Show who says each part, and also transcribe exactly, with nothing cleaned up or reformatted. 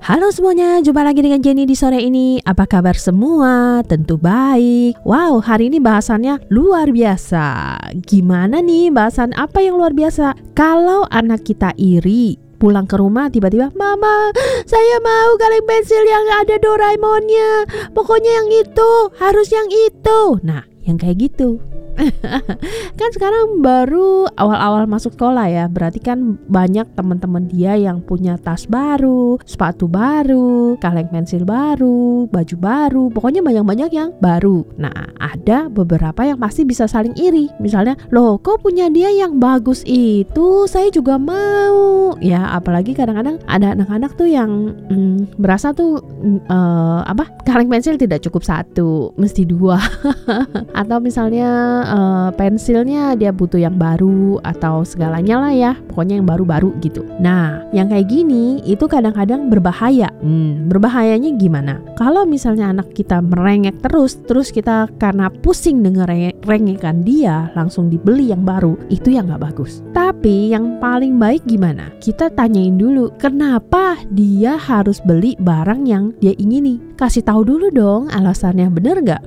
Speaker 1: Halo semuanya, jumpa lagi dengan Jenny di sore ini. Apa kabar semua? Tentu baik. Wow, hari ini bahasannya luar biasa. Gimana nih bahasan apa yang luar biasa? Kalau anak kita iri, pulang ke rumah tiba-tiba, "Mama, saya mau kaleng pensil yang ada Doraemonnya. Pokoknya yang itu, harus yang itu." Nah, yang kayak gitu. Kan sekarang baru awal-awal masuk sekolah ya, berarti kan banyak teman-teman dia yang punya tas baru, sepatu baru, kaleng pensil baru, baju baru, pokoknya banyak-banyak yang baru. Nah, ada beberapa yang pasti bisa saling iri. Misalnya, "Loh, kok punya dia yang bagus itu, saya juga mau." Ya, apalagi kadang-kadang ada anak-anak tuh yang hmm, berasa tuh hmm, uh, apa? Kaleng pensil tidak cukup satu, mesti dua. Atau misalnya Uh, pensilnya dia butuh yang baru atau segalanya lah ya, pokoknya yang baru-baru gitu. Nah, yang kayak gini itu kadang-kadang berbahaya. Hmm, berbahayanya gimana? Kalau misalnya anak kita merengek terus, terus kita karena pusing denger rengekan dia langsung dibeli yang baru, itu yang nggak bagus. Tapi yang paling baik gimana? Kita tanyain dulu, kenapa dia harus beli barang yang dia ingini? Kasih tahu dulu dong alasannya, bener nggak?